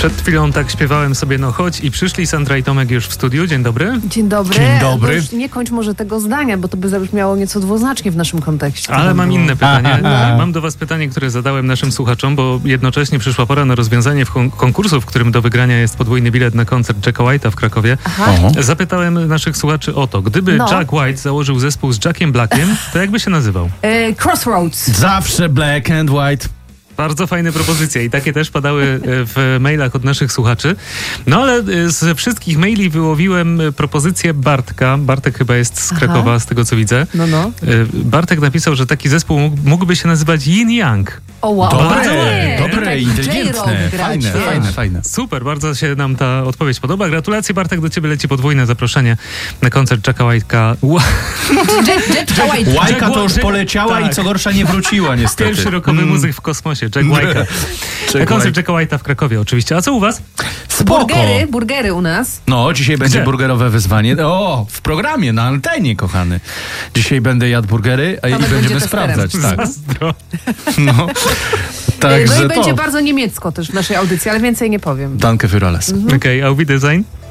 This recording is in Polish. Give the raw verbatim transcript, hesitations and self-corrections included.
Przed chwilą tak śpiewałem sobie no chodź i przyszli Sandra i Tomek już w studiu. Dzień dobry. Dzień dobry. Dzień dobry. No już nie kończ może tego zdania, bo to by zabrzmiało nieco dwuznacznie w naszym kontekście. Ale mam było. inne pytanie. Aha. Mam do was pytanie, które zadałem naszym słuchaczom, bo jednocześnie przyszła pora na rozwiązanie w kon- konkursu, w którym do wygrania jest podwójny bilet na koncert Jacka White'a w Krakowie. Aha. Oho. Zapytałem naszych słuchaczy o to, gdyby No. Jack White założył zespół z Jackiem Blackiem, to jakby się nazywał? E, Crossroads. Zawsze black and white. Bardzo fajne propozycje i takie też padały e, w mailach od naszych słuchaczy. No ale e, ze wszystkich maili wyłowiłem e, propozycję Bartka. Bartek chyba jest z Krakowa, Aha. z tego co widzę. No, no. E, Bartek napisał, że taki zespół mógł, mógłby się nazywać Yin Yang. O, wow. Bardzo Dobre, ładnie. dobre, Tak inteligentne. J-Rock grać, Fajne, wiesz. fajne, fajne. Super, bardzo się nam ta odpowiedź podoba. Gratulacje Bartek, do ciebie leci podwójne zaproszenie na koncert Jacka White'a. Ła- Jack, Jack, Jack White. Łajka to już Jack- poleciała tak. i co gorsza nie wróciła niestety. Pierwszy rokowy Mm. muzyk w kosmosie, Jack White'a. Na Jack koncert White. Jacka White'a w Krakowie oczywiście. A co u was? Spoko. Burgery, burgery u nas. No, dzisiaj będzie Gdzie? burgerowe wyzwanie. O, w programie, na antenie, kochany. Dzisiaj będę jadł burgery, a i Tomek będziemy będzie sprawdzać. Tak. Zazdro. No, no także i będzie to. bardzo niemiecko też w naszej audycji, ale więcej nie powiem. Danke für alles. Okej, okay, Auf Wiedersehen.